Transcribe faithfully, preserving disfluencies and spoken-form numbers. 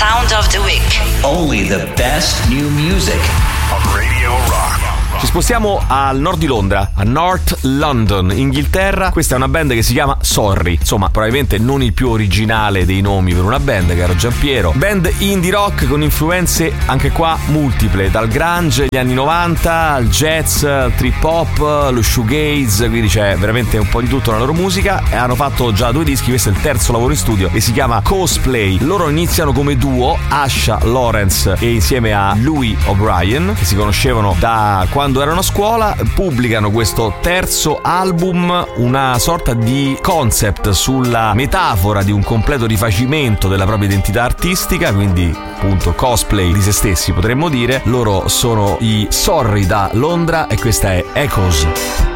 Sound of the Week. Only the best new music on Radio Rock. Ci spostiamo al nord di Londra, a North London, Inghilterra. Questa è una band che si chiama Sorry. Insomma, probabilmente non il più originale dei nomi per una band, caro Giampiero. Band indie rock con influenze anche qua multiple, dal grunge degli anni novanta al jazz, al trip hop, lo shoegaze, quindi c'è veramente un po' di tutto nella loro musica. E hanno fatto già due dischi, questo è il terzo lavoro in studio e si chiama Cosplay. Loro iniziano come duo, Asha Lawrence e insieme a Louis O'Brien, che si conoscevano da quando erano a scuola. Pubblicano questo terzo album, una sorta di concept sulla metafora di un completo rifacimento della propria identità artistica, quindi appunto cosplay di se stessi potremmo dire. Loro sono i Sorry da Londra e questa è Echoes.